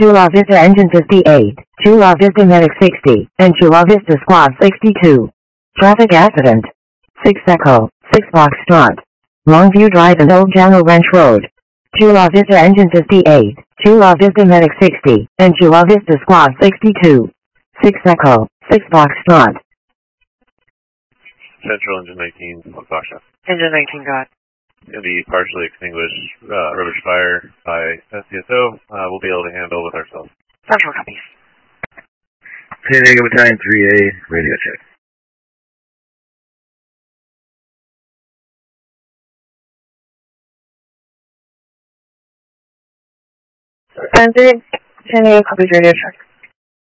Chula Vista Engine 58, Chula Vista Medic 60, and Chula Vista Squad 62. Traffic accident. 6 Echo, 6 Foxtrot. Longview Drive and Old Jano Ranch Road. Chula Vista Engine 58, Chula Vista Medic 60, and Chula Vista Squad 62. 6 Echo, 6 Foxtrot. Central Engine 19, Foxtrot. Engine 19, got. In the partially extinguished rubbish fire by SCSO, we'll be able to handle with ourselves. Central copies. San Diego Battalion 3A, radio check. San Diego copies, radio check.